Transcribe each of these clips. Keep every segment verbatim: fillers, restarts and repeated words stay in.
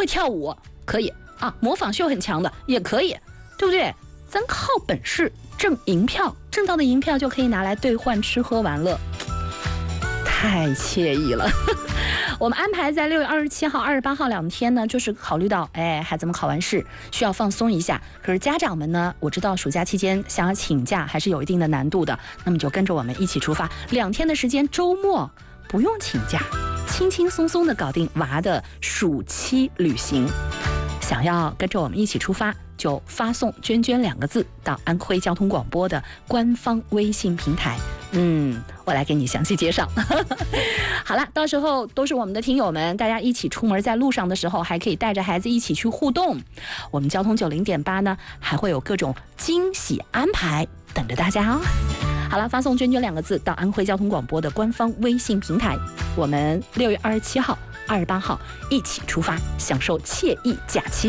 会跳舞可以啊，模仿秀很强的也可以，对不对？咱靠本事挣银票，挣到的银票就可以拿来兑换吃喝玩乐，太惬意了。我们安排在六月二十七号、二十八号两天呢，就是考虑到，哎，孩子们考完试需要放松一下。可是家长们呢，我知道暑假期间想要请假还是有一定的难度的，那么就跟着我们一起出发，两天的时间，周末不用请假，轻轻松松的搞定娃的暑期旅行。想要跟着我们一起出发，就发送“娟娟”两个字到安徽交通广播的官方微信平台。嗯，我来给你详细介绍。好了，到时候都是我们的听友们，大家一起出门，在路上的时候还可以带着孩子一起去互动。我们交通九零点八呢，还会有各种惊喜安排等着大家哦。好了，发送“娟娟”两个字到安徽交通广播的官方微信平台。我们六月二十七号、二十八号一起出发，享受惬意假期。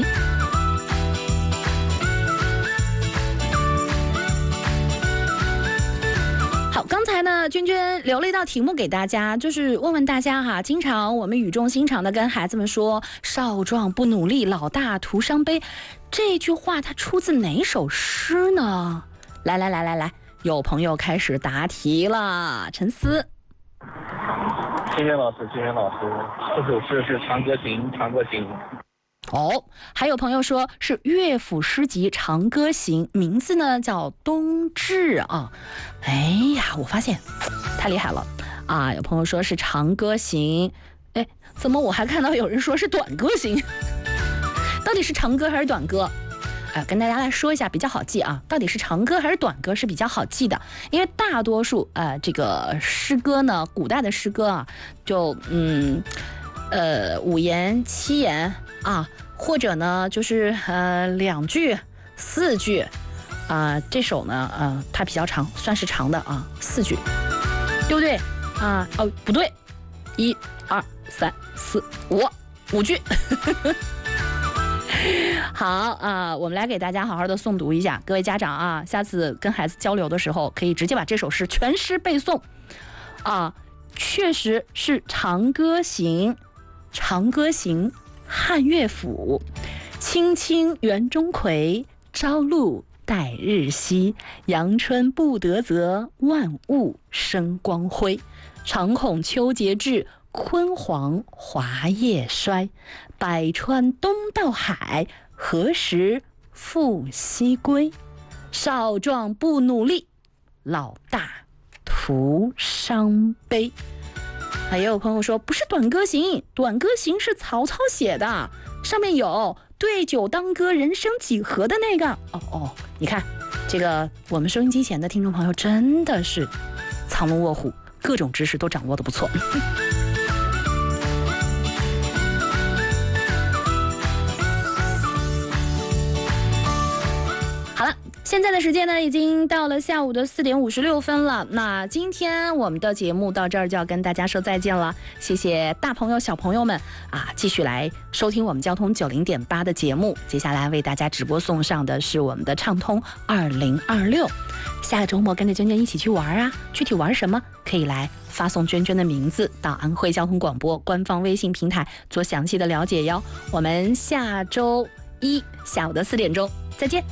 好，刚才呢，娟娟留了一道题目给大家，就是问问大家哈，经常我们语重心长的跟孩子们说“少壮不努力，老大徒伤悲”，这句话它出自哪首诗呢？来来来来来，有朋友开始答题了，陈思。 金轩老师，金轩老师，这首诗是《长歌行》，《长歌行》。 哦，还有朋友说是乐府诗集《长歌行》，名字呢叫冬至啊。哎呀，我发现太厉害了啊！有朋友说是《长歌行》，哎，怎么我还看到有人说是《短歌行》？到底是长歌还是短歌？呃，跟大家来说一下比较好记啊，到底是长歌还是短歌是比较好记的，因为大多数呃这个诗歌呢，古代的诗歌啊，就嗯呃五言七言啊，或者呢就是呃两句四句啊、呃，这首呢呃它比较长，算是长的啊，四句，对不对啊？哦不对，一二三四五五句。好啊、呃，我们来给大家好好的诵读一下，各位家长啊，下次跟孩子交流的时候，可以直接把这首诗全诗背诵啊。确实是《长歌行》，《长歌行》汉乐府，青青园中葵，朝露待日晞。阳春布德泽，万物生光辉。常恐秋节至，焜黄华叶衰。百川东到海，何时复西归？少壮不努力，老大徒伤悲。还有朋友说不是《短歌行》，《短歌行》是曹操写的，上面有对酒当歌，人生几何的那个。哦哦，你看这个，我们收音机前的听众朋友真的是藏龙卧虎，各种知识都掌握得不错。好了，现在的时间呢，已经到了下午的四点五十六分了。那今天我们的节目到这儿就要跟大家说再见了。谢谢大朋友小朋友们啊，继续来收听我们交通九零点八的节目。接下来为大家直播送上的是我们的畅通二零二六。下个周末跟着娟娟一起去玩啊！具体玩什么，可以来发送娟娟的名字到安徽交通广播官方微信平台做详细的了解哟。我们下周一下午的四点钟再见。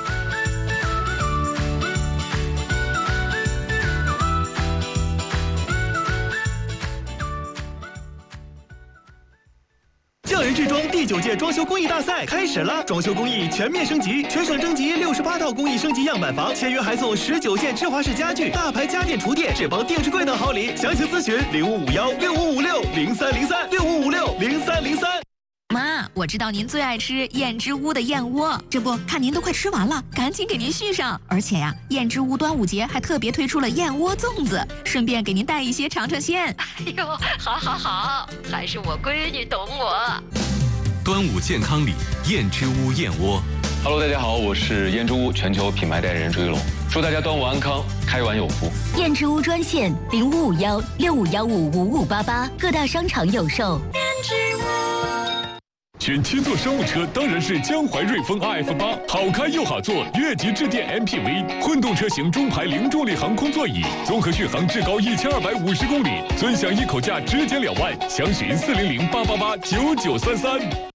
匠人制装第九届装修工艺大赛开始了，装修工艺全面升级，全省征集六十八套工艺升级样板房，签约还送十九件芝华士家具、大牌家电厨电、智邦定制柜等好礼。详情咨询零五五幺六五五六零三零三六五五六零三零三。 妈，我知道您最爱吃燕之屋的燕窝，这不看您都快吃完了，赶紧给您续上。而且呀，燕之屋端午节还特别推出了燕窝粽子，顺便给您带一些尝尝鲜。 哎呦，好好好，还是我闺女懂我。 端午健康礼，燕之屋燕窝。 Hello， 大家好，我是燕之屋全球品牌代言人朱一龙，祝大家端午安康，开碗有福。 燕之屋专线零五五幺六五幺五五五八八，各大商场有售。燕之屋。 选七座商务车当然是江淮瑞风 R F 八，好开又好坐，越级致电 M P V， 混动车型中排零重力航空座椅，综合续航至高一千二百五十公里，尊享一口价直减两万，详询四零零八八八九九三三。